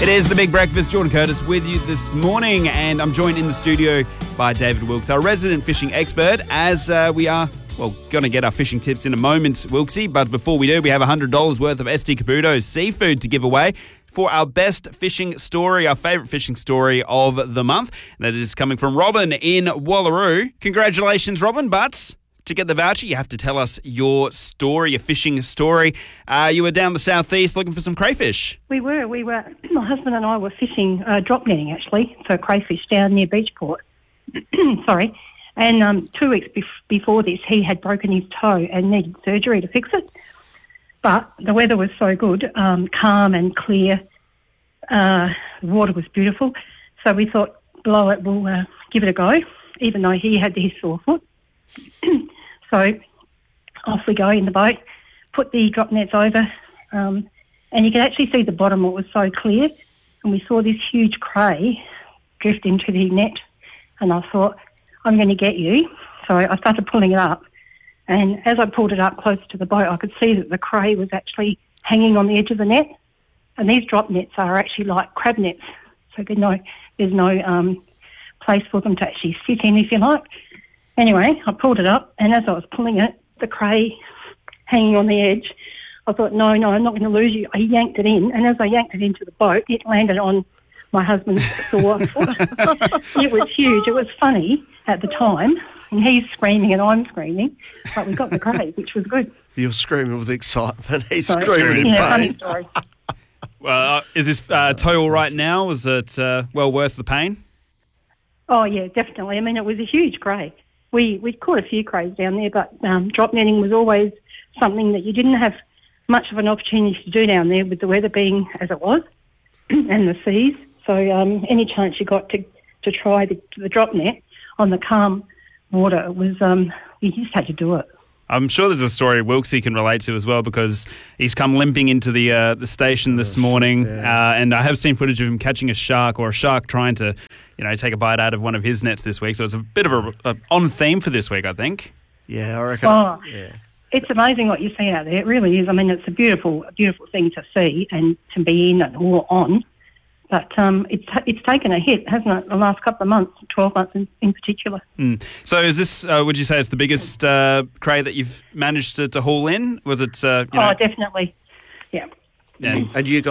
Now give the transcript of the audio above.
It is The Big Breakfast. Jordan Curtis with you this morning, and I'm joined in the studio by David Wilkes, our resident fishing expert, as we are, going to get our fishing tips in a moment, Wilksy. But before we do, we have $100 worth of ST Caputo's seafood to give away for our best fishing story, our favourite fishing story of the month. That is coming from Robin in Wallaroo. Congratulations, Robin, but to get the voucher, you have to tell us your story, your fishing story. You were down the southeast looking for some crayfish. We were. My husband and I were fishing, drop netting actually, for crayfish down near Beachport. Sorry. And 2 weeks before this, he had broken his toe and needed surgery to fix it. But the weather was so good, calm and clear. The water was beautiful. So we thought, blow it, we'll give it a go, even though he had his sore foot. So off we go in the boat, put the drop nets over, and you could actually see the bottom. It was so clear, and we saw this huge cray drift into the net, and I thought, I'm going to get you. So I started pulling it up, and as I pulled it up close to the boat, I could see that the cray was actually hanging on the edge of the net, and these drop nets are actually like crab nets, so there's no place for them to actually sit in, if you like. Anyway, I pulled it up, and as I was pulling it, the cray hanging on the edge, I thought, no, I'm not going to lose you. I yanked it in, and as I yanked it into the boat, it landed on my husband's sore foot. It was huge. It was funny at the time, and he's screaming and I'm screaming, but we got the cray, which was good. You're screaming with excitement. He's screaming in pain. Funny story. Well, is this toe all right now? Was it well worth the pain? Oh, yeah, definitely. I mean, it was a huge cray. We caught a few crays down there, but drop netting was always something that you didn't have much of an opportunity to do down there with the weather being as it was and the seas. So any chance you got to try the drop net on the calm water, it was you just had to do it. I'm sure there's a story Wilksy can relate to as well, because he's come limping into the station this morning, and I have seen footage of him catching a shark, or a shark trying to, take a bite out of one of his nets this week. So it's a bit of a on theme for this week, I think. Yeah, I reckon. Oh, yeah. It's amazing what you see out there. It really is. I mean, it's a beautiful thing to see and to be in or on. But it's taken a hit, hasn't it, the last couple of months, 12 months in particular. So is this, would you say it's the biggest cray that you've managed to haul in? Was it, Oh, definitely. Yeah. Yeah. And you got